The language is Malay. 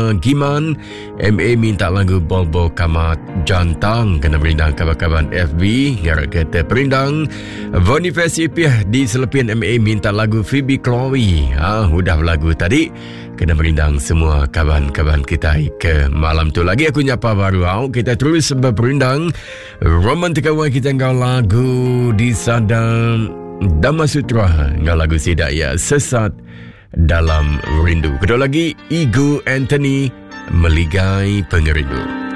Giman. MA minta lagu Bobo Kamat Jantang. Kena berindang kawan-kawan FB. Ngarak kata perindang. Boniface Ipiah di Selepian MA minta lagu Phoebe Chloe. Udah lagu tadi. Kena berindang semua kawan-kawan kita ke malam tu. Lagi aku nyapa baru. Kita terus berperindang. Romantika Wan kita ngau lagu di Sadam Dhamma Sutra. Ngau lagu Sidak ya Sesat Dalam Rindu. Kedua lagi Ego Anthony Meligai Pengerindu.